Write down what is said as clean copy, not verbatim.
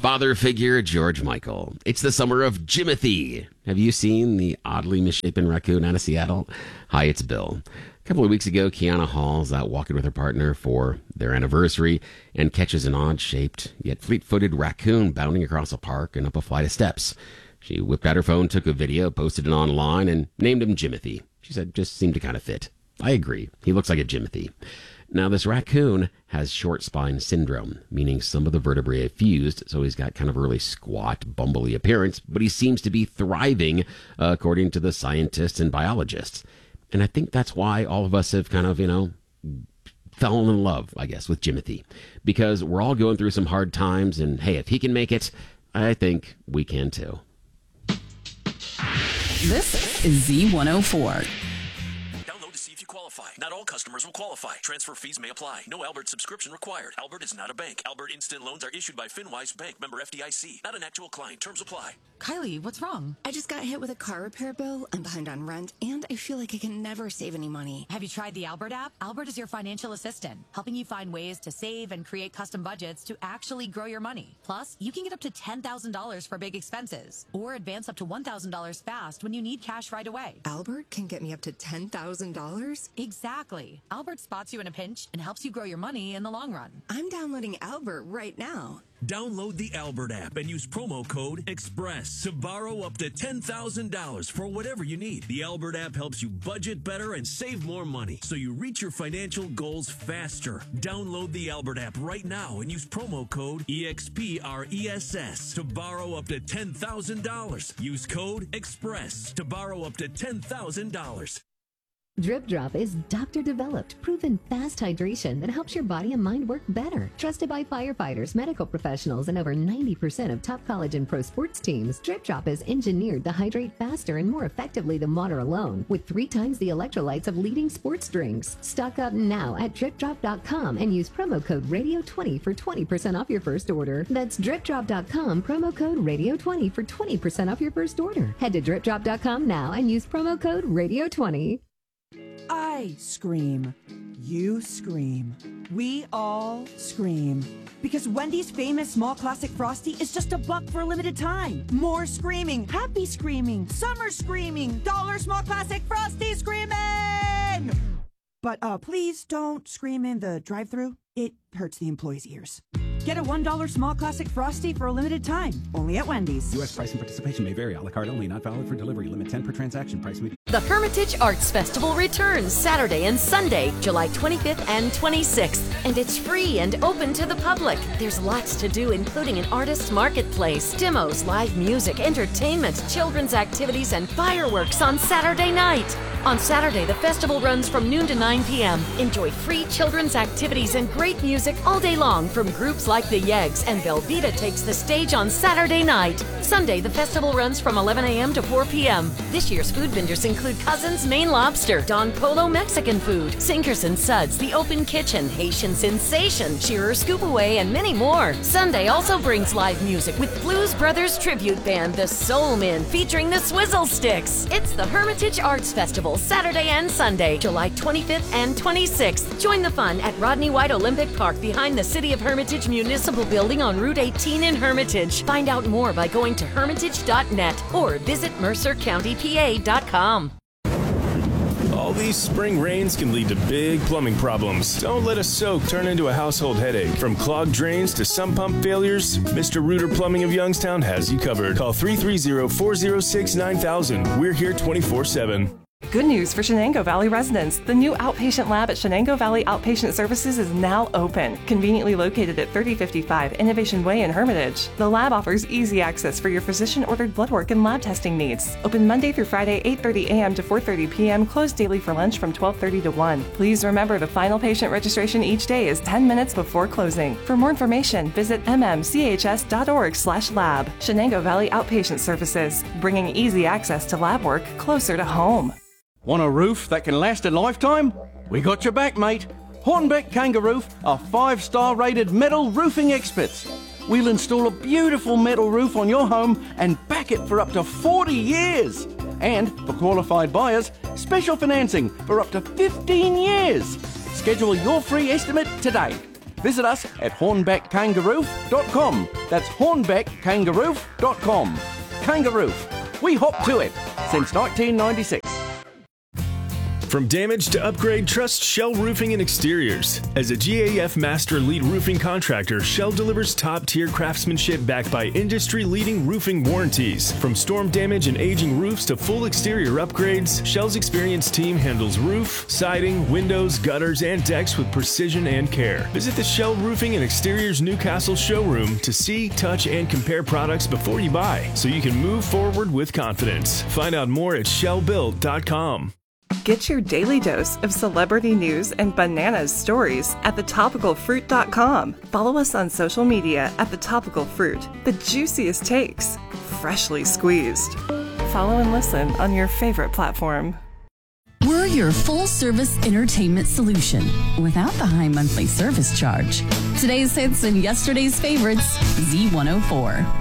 Father figure George Michael. It's the summer of Jimothy. Have you seen the oddly misshapen raccoon out of Seattle? Hi, it's Bill. A couple of weeks ago, Kiana Hall's out walking with her partner for their anniversary and catches an odd-shaped yet fleet-footed raccoon bounding across a park and up a flight of steps. She whipped out her phone, took a video, posted it online, and named him Jimothy. She said, just seemed to kind of fit. I agree. He looks like a Jimothy. Now, this raccoon has short spine syndrome, meaning some of the vertebrae have fused, so he's got kind of a really squat, bumbly appearance, but he seems to be thriving, according to the scientists and biologists. And I think that's why all of us have kind of, fallen in love, I guess, with Jimothy. Because we're all going through some hard times, and hey, if he can make it, I think we can too. This is Z104. Download to see if you qualify. Not all customers will qualify. Transfer fees may apply. No Albert subscription required. Albert is not a bank. Albert Instant Loans are issued by FinWise Bank, member FDIC. Not an actual client. Terms apply. Kylie, what's wrong? I just got hit with a car repair bill. I'm behind on rent, and I feel like I can never save any money. Have you tried the Albert app? Albert is your financial assistant, helping you find ways to save and create custom budgets to actually grow your money. Plus, you can get up to $10,000 for big expenses, or advance up to $1,000 fast when you need cash right away. Albert can get me up to $10,000? Exactly. Albert spots you in a pinch and helps you grow your money in the long run. I'm downloading Albert right now. Download the Albert app and use promo code EXPRESS to borrow up to $10,000 for whatever you need. The Albert app helps you budget better and save more money so you reach your financial goals faster. Download the Albert app right now and use promo code EXPRESS to borrow up to $10,000. Use code EXPRESS to borrow up to $10,000. Drip Drop is doctor-developed, proven fast hydration that helps your body and mind work better. Trusted by firefighters, medical professionals, and over 90% of top college and pro sports teams, Drip Drop is engineered to hydrate faster and more effectively than water alone, with 3 times the electrolytes of leading sports drinks. Stock up now at DripDrop.com and use promo code RADIO20 for 20% off your first order. That's DripDrop.com, promo code RADIO20 for 20% off your first order. Head to DripDrop.com now and use promo code RADIO20. I scream. You scream. We all scream. Because Wendy's famous small classic Frosty is just $1 for a limited time. More screaming. Happy screaming. Summer screaming. Dollar small classic Frosty screaming! But please don't scream in the drive-thru. It hurts the employees' ears. Get a $1 small classic Frosty for a limited time. Only at Wendy's. U.S. price and participation may vary. A la carte only. Not valid for delivery. Limit 10 per transaction. Price may... The Hermitage Arts Festival returns Saturday and Sunday, July 25th and 26th. And it's free and open to the public. There's lots to do, including an artist's marketplace, demos, live music, entertainment, children's activities, and fireworks on Saturday night. On Saturday, the festival runs from noon to 9 p.m. Enjoy free children's activities and great music all day long from groups like the Yegs, and Velveeta takes the stage on Saturday night. Sunday, the festival runs from 11 a.m. to 4 p.m. This year's food vendors include Cousins Maine Lobster, Don Polo Mexican Food, Sinkers and Suds, The Open Kitchen, Haitian Sensation, Shearer Scoop Away, and many more. Sunday also brings live music with Blues Brothers tribute band, The Soul Men, featuring the Swizzle Sticks. It's the Hermitage Arts Festival, Saturday and Sunday, July 25th and 26th. Join the fun at Rodney White Olympic Park behind the City of Hermitage Municipal Building on Route 18 in Hermitage. Find out more by going to hermitage.net or visit mercercountypa.com. All these spring rains can lead to big plumbing problems. Don't let a soak turn into a household headache. From clogged drains to sump pump failures, Mr. Rooter Plumbing of Youngstown has you covered. Call 330-406-9000. We're here 24/7. Good news for Shenango Valley residents. The new outpatient lab at Shenango Valley Outpatient Services is now open, conveniently located at 3055 Innovation Way in Hermitage. The lab offers easy access for your physician-ordered blood work and lab testing needs. Open Monday through Friday, 8:30 a.m. to 4:30 p.m., closed daily for lunch from 12:30 to 1. Please remember the final patient registration each day is 10 minutes before closing. For more information, visit mmchs.org/lab. Shenango Valley Outpatient Services, bringing easy access to lab work closer to home. Want a roof that can last a lifetime? We got your back, mate. Hornbeck Kangaroo are 5-star rated metal roofing experts. We'll install a beautiful metal roof on your home and back it for up to 40 years. And for qualified buyers, special financing for up to 15 years. Schedule your free estimate today. Visit us at hornbeckkangaroo.com. That's hornbeckkangaroo.com. Kangaroof. We hop to it since 1996. From damage to upgrade, trust Shell Roofing and Exteriors. As a GAF Master Elite Roofing Contractor, Shell delivers top-tier craftsmanship backed by industry-leading roofing warranties. From storm damage and aging roofs to full exterior upgrades, Shell's experienced team handles roof, siding, windows, gutters, and decks with precision and care. Visit the Shell Roofing and Exteriors Newcastle showroom to see, touch, and compare products before you buy, so you can move forward with confidence. Find out more at shellbuilt.com. Get your daily dose of celebrity news and bananas stories at thetopicalfruit.com. Follow us on social media at The Topical Fruit. The juiciest takes, freshly squeezed. Follow and listen on your favorite platform. We're your full-service entertainment solution without the high monthly service charge. Today's hits and yesterday's favorites, Z104.